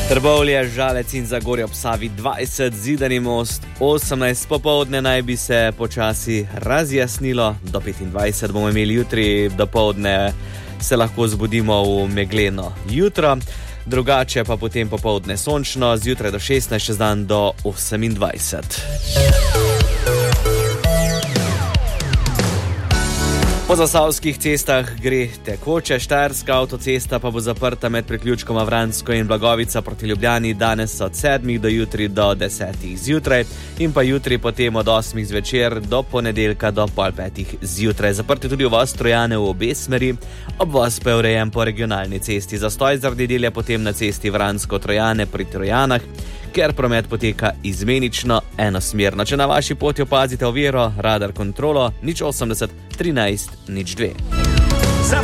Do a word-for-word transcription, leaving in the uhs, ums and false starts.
Trbovlje, Žalec in Zagorje ob Savi dvajset, Zidani Most osemnajst, popoldne naj bi se počasi razjasnilo, do petindvajset bomo imeli jutri, dopoldne se lahko zbudimo v megleno jutro, drugače pa potem popoldne sončno, zjutraj do šestnajst, čez dan do osemindvajset. Po zasavskih cestah gre tekoče, Štajerska avtocesta pa bo zaprta med priključkoma Vransko in Blagovica proti Ljubljani danes od sedmih do jutri do desetih zjutraj in pa jutri potem od osmih zvečer do ponedeljka do pol petih zjutraj. Zaprti tudi uvoz Trojane v obe smeri, obvoz pa je urejen po regionalni cesti. Zastoj zaradi delja potem na cesti Vransko-Trojane pri Trojanah, ker promet poteka izmenično enosmerno. Če na vaši poti opazite oviro, radar kontrolo nič osemdeset trinajst nič dve.